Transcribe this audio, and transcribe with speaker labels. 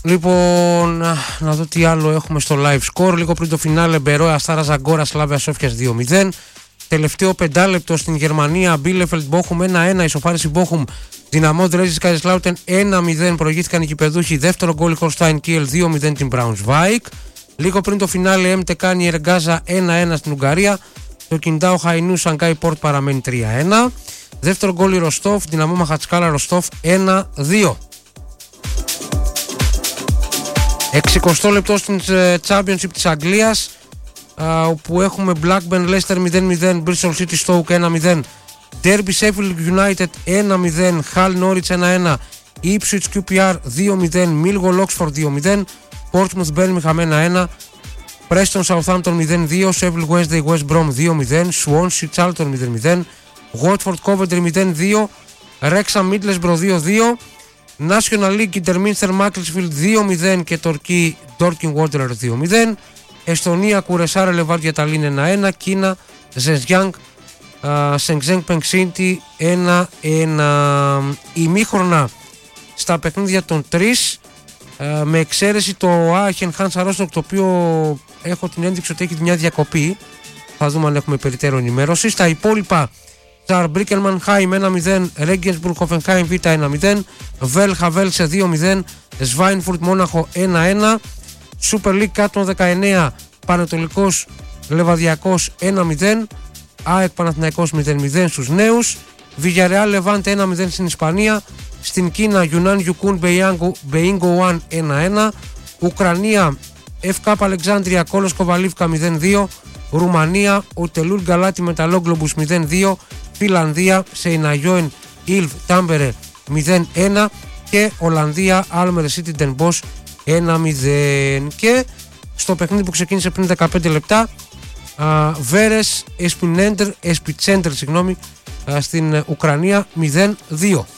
Speaker 1: Λοιπόν, να δω τι άλλο έχουμε στο live score. Λίγο πριν το φινάλε, Μπερόε Αστάρα Ζαγκόρα Σλάβια Σόφιας 2-0. Τελευταίο πεντάλεπτο στην Γερμανία, Μπίλεφελντ Μπόχουμ 1-1, ισοφάριση Μπόχουμ, Δυναμό Δρέζης Καϊζεσλάουτεν 1-0, προηγήθηκαν οι κυπεδούχοι. Δεύτερο γκολ Χολστάιν Κίελ 2-0 την Μπράουνσβάικ. Λίγο πριν το φινάλε, έμτε κάνει η Εργάζα 1-1 στην Ουγγαρία. Το Κιντάο Χαϊνού Σανγκάι Πόρτ παραμένει 3-1. Δεύτερο γκολ η Ροστόφ, Δυναμό Μαχατσκάλα Ροστόφ 1-2. 60 λεπτό στην Championship της Αγγλίας, όπου έχουμε Blackburn Leicester 0-0, Bristol City Stoke 1-0, Derby Sheffield United 1-0, Hull Norwich 1-1, Ipswich QPR 2-0, Millwall Oxford 2-0, Portsmouth Birmingham 1-1, Preston Southampton 0-2, Sheffield Wednesday West Brom 2-0, Swansea Charlton 0-0, Watford Coventry 0-2, Wrexham Middlesbrough 2-2, National League Interminster Macclesfield 2-0 και Τορκή Dorking Water 2-0, Εστονία Κουρεσάρε Λεβάντια Ταλίν 1-1, Κίνα Ζεζιάνγκ Σενγκζέγκ Πενξίντι 1-1. Ημίχρονα στα παιχνίδια των 3, με εξαίρεση το Άχεν Χάνσα Ρόστοκ, το οποίο έχω την ένδειξη ότι έχει μια διακοπή. Θα δούμε αν έχουμε περιττέρω ενημέρωση. Στα υπόλοιπα, Saarbrücken Mannheim 1-0, Regensburg Hoffenheim Β 1-0, Velha Velce 2-0, Schweinfurt Μόναχο 1-1, Super League κάτω 19, Πανετολικός Λεβαδιακός 1-0, ΑΕΚ Παναθηναϊκός 0-0 στους νέους, Villarreal Levante 1-0 στην Ισπανία, στην Κίνα Yunnan Yukon Beinggo 1-1, Ουκρανία FK Αλεξάνδρεια Κόλος Κοβαλίβκα 0-2, Ρουμανία Οτελούρ Γκαλάτι Μεταλόγκλομπους 0-2, Φιλανδία Σεϊναγιόεν Ιλβ Τάμπερε 0-1 και Ολλανδία Άλμερ Σίτι Ντεν Μπος 1-0. Και στο παιχνίδι που ξεκίνησε πριν 15 λεπτά, Βέρες Εσπιτσέντερ στην Ουκρανία 0-2.